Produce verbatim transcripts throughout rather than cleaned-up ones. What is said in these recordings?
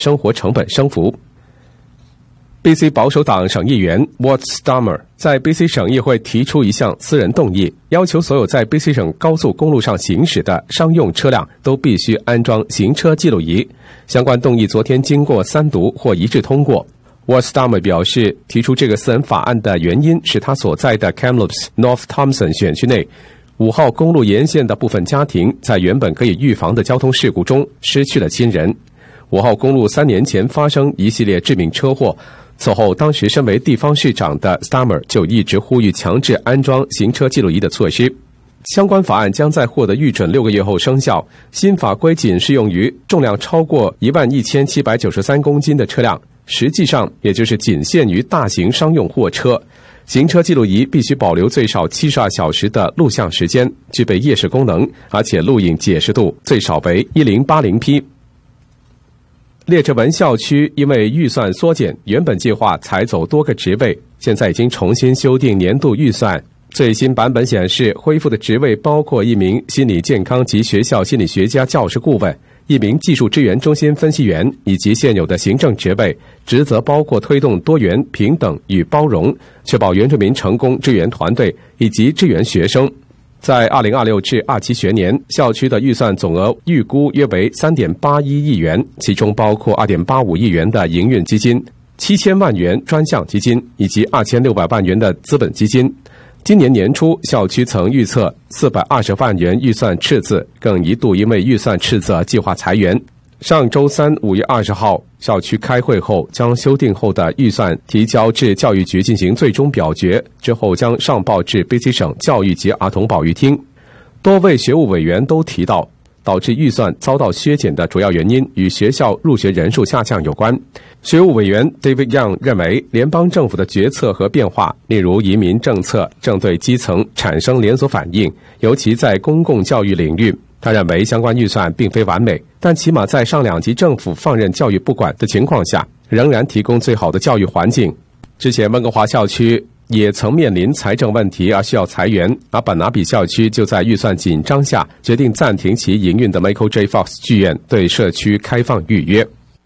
生活成本升幅。B C 保守党省议员 Walt Stammer 在 B C 省议会提出一项私人动议，要求所有在 B C 省高速公路上行驶的商用车辆都必须安装行车记录仪。相关动议昨天经过三读获一致通过。Walt Stammer 表示，提出这个私人法案的原因是他所在的 Kamloops North Thompson 选区内五号公路沿线的部分家庭在原本可以预防的交通事故中失去了亲人。五号公路三年前发生一系列致命车祸，此后当时身为地方市长的 Stammer 就一直呼吁强制安装行车记录仪的措施。相关法案将在获得预准六个月后生效，新法规仅适用于重量超过一万一千七百九十三公斤的车辆，实际上也就是仅限于大型商用货车。行车记录仪必须保留最少七十二小时的录像时间，具备夜视功能，而且录影解释度最少为 一零八零 P。列治文校区因为预算缩减，原本计划裁走多个职位，现在已经重新修订年度预算。最新版本显示，恢复的职位包括一名心理健康及学校心理学家教师顾问，一名技术支援中心分析员，以及现有的行政职位，职责包括推动多元、平等与包容，确保原住民成功支援团队以及支援学生。在二零二六至二七学年，校区的预算总额预估约为 三点八一亿元，其中包括 二点八五亿元的营运基金、七千万元专项基金以及二千六百万元的资本基金。今年年初，校区曾预测四百二十万元预算赤字，更一度因为预算赤字计划裁员。上周三五月二十号，校区开会后将修订后的预算提交至教育局进行最终表决，之后将上报至 B C 省教育及儿童保育厅。多位学务委员都提到，导致预算遭到削减的主要原因与学校入学人数下降有关。学务委员 David Young 认为，联邦政府的决策和变化，例如移民政策，正对基层产生连锁反应，尤其在公共教育领域。他认为相关预算并非完美，但起码在上两级政府放任教育不管的情况下，仍然提供最好的教育环境。之前温哥华校区也曾面临财政问题而需要裁员，而本拿比校区就在预算紧张下决定暂停其营运的 Michael J. Fox 剧院对社区开放预约。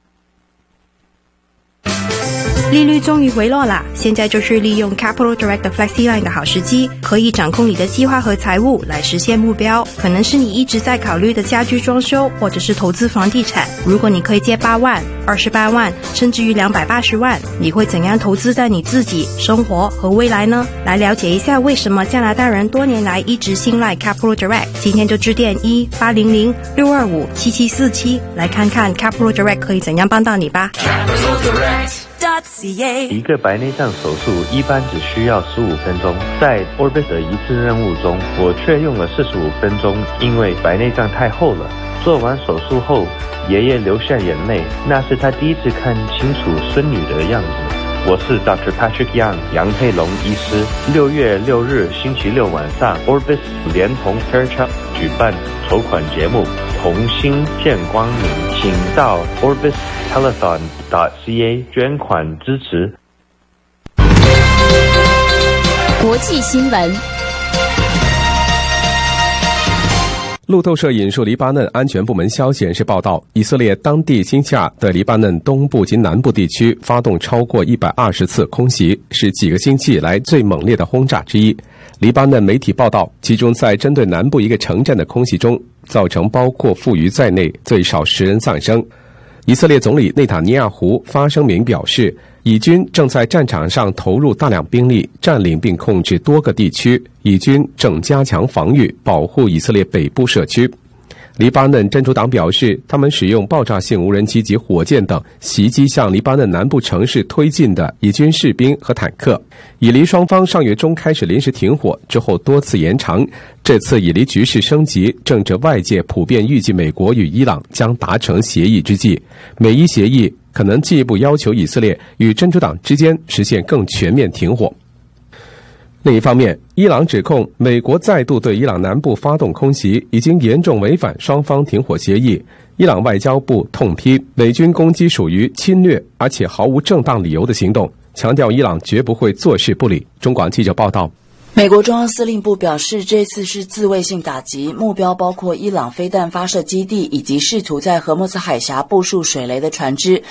利率终于回落啦，现在就是利用 Capital Direct 的 FlexiLine 的好时机，可以掌控你的计划和财务来实现目标。可能是你一直在考虑的家居装修，或者是投资房地产。如果你可以借八万、二十八万，甚至于两百八十万，你会怎样投资在你自己、生活和未来呢？来了解一下为什么加拿大人多年来一直信赖 Capital Direct， 今天就致电一八零零六二五七七四七，来看看 Capital Direct 可以怎样帮到你吧。 一个白内障手术一般只需要十五分钟，在 Orbis 的一次任务中，我却用了四十五分钟，因为白内障太厚了。做完手术后，爷爷流下眼泪，那是他第一次看清楚孙女的样子。我是 Doctor Patrick Young 杨佩龙医师。六月六日星期六晚上 ，Orbis 连同 Fairchild 举办筹款节目，同心见光明，请到 orbis telethon dot c a 捐款支持。 国际新闻。 路透社引述黎巴嫩安全部门消息人士报道，以色列当地星期二对黎巴嫩东部及南部地区发动超过一百二十次空袭，是几个星期以来最猛烈的轰炸之一。黎巴嫩媒体报道，其中在针对南部一个城镇的空袭中，造成包括妇孺在内最少十人丧生。以色列总理内塔尼亚胡发声明表示，以军正在战场上投入大量兵力，占领并控制多个地区，以军正加强防御，保护以色列北部社区。黎巴嫩真主党表示，他们使用爆炸性无人机及火箭等袭击向黎巴嫩南部城市推进的以军士兵和坦克。以黎双方上月中开始临时停火，之后多次延长。这次以黎局势升级，正值外界普遍预计美国与伊朗将达成协议之际。美伊协议可能进一步要求以色列与真主党之间实现更全面停火。另一方面，伊朗指控美国再度对伊朗南部发动空袭，已经严重违反双方停火协议。伊朗外交部痛批美军攻击属于侵略而且毫无正当理由的行动，强调伊朗绝不会坐视不理。中广记者报道。 美国中央司令部表示，这次是自卫性打击，目标包括伊朗飞弹发射基地以及试图在荷姆斯海峡部署水雷的船只。